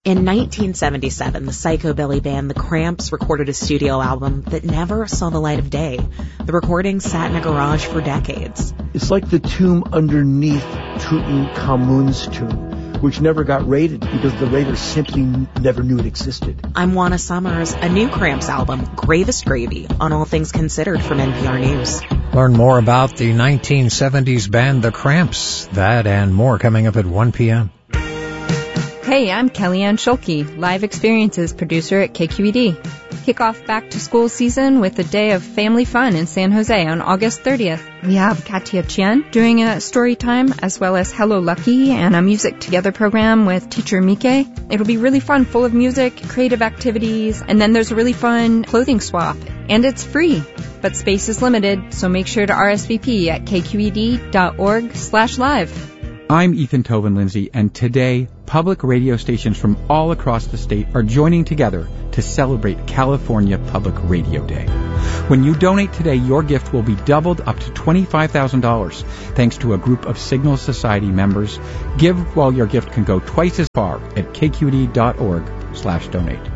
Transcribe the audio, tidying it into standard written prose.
In 1977, the psychobilly band The Cramps recorded a studio album that never saw the light of day. The recording sat in a garage for decades. It's like the tomb underneath Tutankhamun's tomb, which never got raided because the raiders simply never knew it existed. I'm Juana Summers. A new Cramps album, Gravest Gravy, on All Things Considered from NPR News. Learn more about the 1970s band The Cramps. That and more coming up at 1 p.m. Hey, I'm Kellyanne Schulke, Live Experiences producer at KQED. Kick off back-to-school season with a day of family fun in San Jose on August 30th. We have Katia Chien doing a story time, as well as Hello Lucky and a Music Together program with teacher Mike. It'll be really fun, full of music, creative activities, and then there's a really fun clothing swap. And it's free, but space is limited, so make sure to RSVP at kqed.org/live. I'm Ethan Tobin Lindsay, and today, public radio stations from all across the state are joining together to celebrate California Public Radio Day. When you donate today, your gift will be doubled up to $25,000 thanks to a group of Signal Society members. Give while your gift can go twice as far at kqed.org/donate.